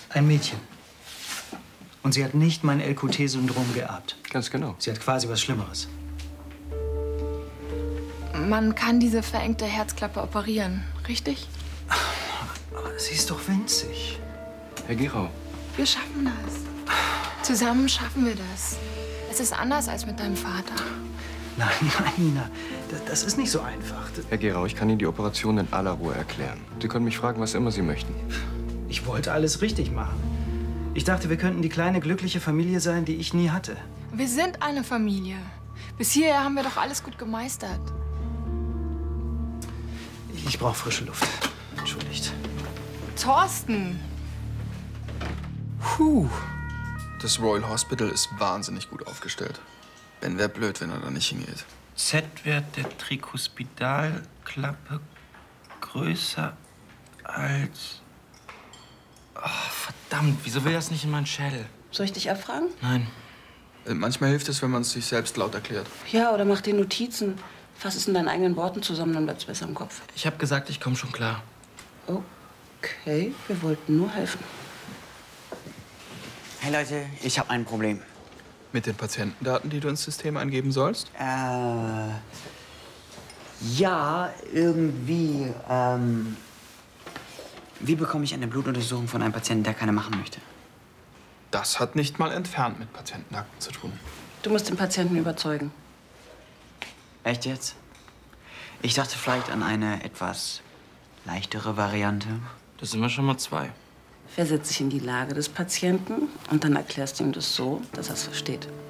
Ein Mädchen. Und sie hat nicht mein LQT-Syndrom geerbt. Ganz genau. Sie hat quasi was Schlimmeres. Man kann diese verengte Herzklappe operieren, richtig? Aber sie ist doch winzig. Herr Gerau. Wir schaffen das. Zusammen schaffen wir das. Es ist anders als mit deinem Vater. Nein, nein, Nina. Das ist nicht so einfach. Herr Gerau, ich kann Ihnen die Operation in aller Ruhe erklären. Sie können mich fragen, was immer Sie möchten. Ich wollte alles richtig machen. Ich dachte, wir könnten die kleine, glückliche Familie sein, die ich nie hatte. Wir sind eine Familie. Bis hierher haben wir doch alles gut gemeistert. Ich brauche frische Luft. Entschuldigt. Thorsten! Puh. Das Royal Hospital ist wahnsinnig gut aufgestellt. Ben wäre blöd, wenn er da nicht hingeht. Z-Wert der Trikuspidalklappe größer als... Oh, verdammt, wieso will das nicht in meinen Schädel? Soll ich dich abfragen? Nein. Manchmal hilft es, wenn man es sich selbst laut erklärt. Ja, oder mach dir Notizen. Fass es in deinen eigenen Worten zusammen, dann bleibt's besser im Kopf. Ich habe gesagt, ich komme schon klar. Okay, wir wollten nur helfen. Hey Leute, ich habe ein Problem. Mit den Patientendaten, die du ins System eingeben sollst? Ja, irgendwie. Wie bekomme ich eine Blutuntersuchung von einem Patienten, der keine machen möchte? Das hat nicht mal entfernt mit Patientenakten zu tun. Du musst den Patienten überzeugen. Echt jetzt? Ich dachte vielleicht an eine etwas leichtere Variante. Das sind wir schon mal 2. Versetz dich in die Lage des Patienten und dann erklärst du ihm das so, dass er es versteht.